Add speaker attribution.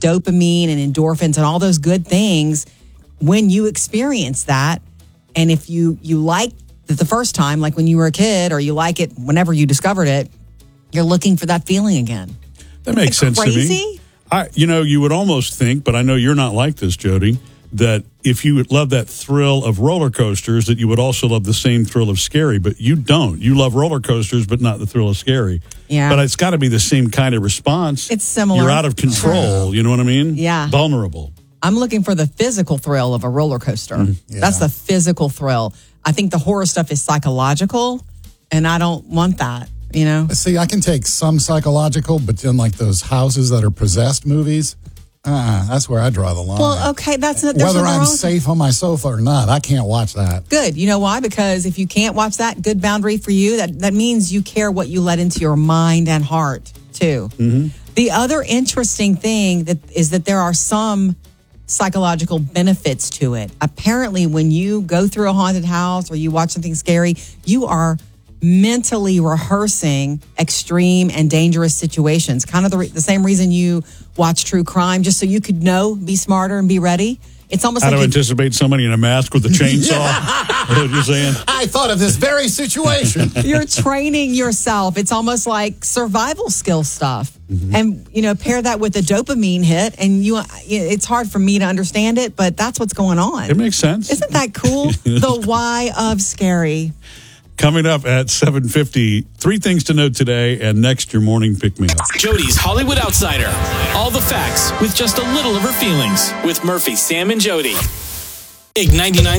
Speaker 1: dopamine and endorphins and all those good things when you experience that. And if you like it the first time, like when you were a kid, or you like it whenever you discovered it, you're looking for that feeling again.
Speaker 2: That makes sense
Speaker 1: crazy?
Speaker 2: to me. You would almost think, but I know you're not like this, Jody, that if you would love that thrill of roller coasters, that you would also love the same thrill of scary, but you don't. You love roller coasters, but not the thrill of scary.
Speaker 1: Yeah.
Speaker 2: But it's got to be the same kind of response.
Speaker 1: It's similar.
Speaker 2: You're out of control. You know what I mean?
Speaker 1: Yeah.
Speaker 2: Vulnerable.
Speaker 1: I'm looking for the physical thrill of a roller coaster.
Speaker 3: Yeah.
Speaker 1: That's the physical thrill. I think the horror stuff is psychological, and I don't want that, you know?
Speaker 3: See, I can take some psychological, but then like those houses that are possessed movies, that's where I draw the line.
Speaker 1: Well, okay, there's
Speaker 3: Whether
Speaker 1: nothing
Speaker 3: I'm
Speaker 1: wrong.
Speaker 3: safe on my sofa or not, I can't watch that.
Speaker 1: Good. You know why? Because if you can't watch that, good boundary for you. That means you care what you let into your mind and heart, too.
Speaker 2: Mm-hmm.
Speaker 1: The other interesting thing is that there are some psychological benefits to it. Apparently, when you go through a haunted house or you watch something scary, you are mentally rehearsing extreme and dangerous situations. Kind of the same reason you watch true crime, just so you could be smarter and be ready. It's almost
Speaker 2: How
Speaker 1: like
Speaker 2: to anticipate somebody in a mask with a chainsaw. That's what you're saying?
Speaker 3: I thought of this very situation.
Speaker 1: you're training yourself. It's almost like survival skill stuff.
Speaker 2: Mm-hmm.
Speaker 1: And, pair that with a dopamine hit, and it's hard for me to understand it, but that's what's going on.
Speaker 2: It makes sense.
Speaker 1: Isn't that cool? The why of scary.
Speaker 2: Coming up at 7:50, 3 things to know today, and next, your morning pick-me-up.
Speaker 4: Jody's Hollywood Outsider. All the facts with just a little of her feelings with Murphy, Sam, and Jody. Big 99.